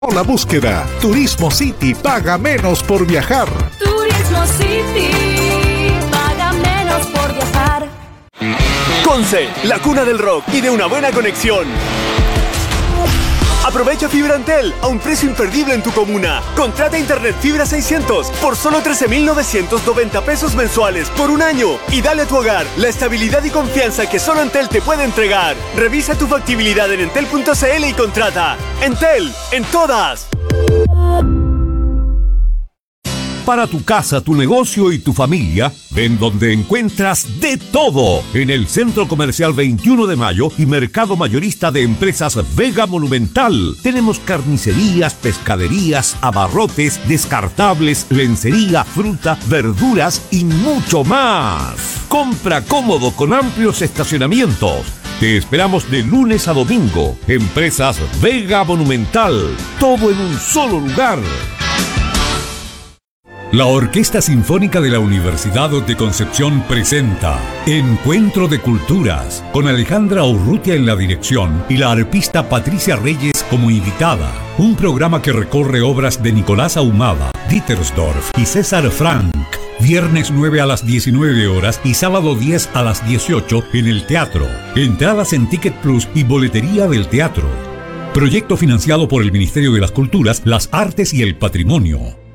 La búsqueda. Turismo City paga menos por viajar. Turismo City paga menos por viajar. Conce, la cuna del rock y de una buena conexión. Aprovecha fibra Entel a un precio imperdible en tu comuna. Contrata internet fibra 600 por solo 13.990 pesos mensuales por un año y dale a tu hogar la estabilidad y confianza que solo Entel te puede entregar. Revisa tu factibilidad en entel.cl y contrata. Entel, en todas. Para tu casa, tu negocio y tu familia, ven donde encuentras de todo. En el Centro Comercial 21 de Mayo y Mercado Mayorista de Empresas Vega Monumental. Tenemos carnicerías, pescaderías, abarrotes, descartables, lencería, fruta, verduras y mucho más. Compra cómodo con amplios estacionamientos. Te esperamos de lunes a domingo. Empresas Vega Monumental. Todo en un solo lugar. La Orquesta Sinfónica de la Universidad de Concepción presenta Encuentro de Culturas, con Alejandra Urrutia en la dirección y la arpista Patricia Reyes como invitada. Un programa que recorre obras de Nicolás Ahumada, Dittersdorf y César Frank. Viernes 9 a las 19 horas y sábado 10 a las 18 en el teatro. Entradas en Ticket Plus y boletería del teatro. Proyecto financiado por el Ministerio de las Culturas, las Artes y el Patrimonio.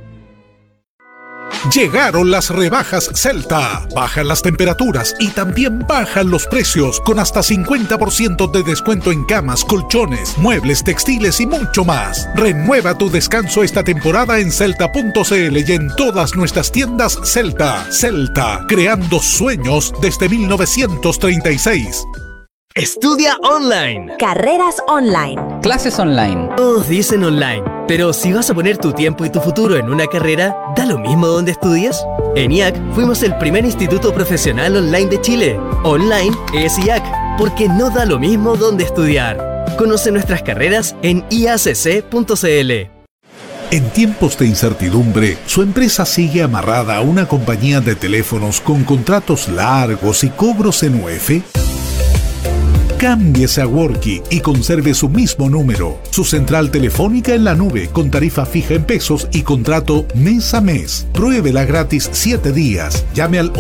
Llegaron las rebajas Celta. Bajan las temperaturas y también bajan los precios, con hasta 50% de descuento en camas, colchones, muebles, textiles y mucho más. Renueva tu descanso esta temporada en celta.cl y en todas nuestras tiendas Celta. Celta, creando sueños desde 1936. Estudia online. Carreras online. Clases online. Todos dicen online, pero si vas a poner tu tiempo y tu futuro en una carrera, ¿da lo mismo donde estudias? En IAC fuimos el primer instituto profesional online de Chile. Online es IAC, porque no da lo mismo donde estudiar. Conoce nuestras carreras en iacc.cl. En tiempos de incertidumbre, su empresa sigue amarrada a una compañía de teléfonos con contratos largos y cobros en UF. Cámbiese a Worky y conserve su mismo número. Su central telefónica en la nube con tarifa fija en pesos y contrato mes a mes. Pruébela gratis 7 días. Llame al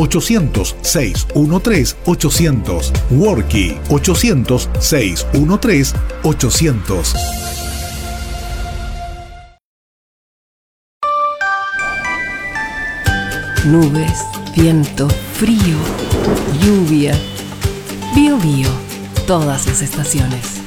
800-613-800. Worky 800-613-800. Nubes, viento, frío, lluvia. Bio Bio. Todas las estaciones.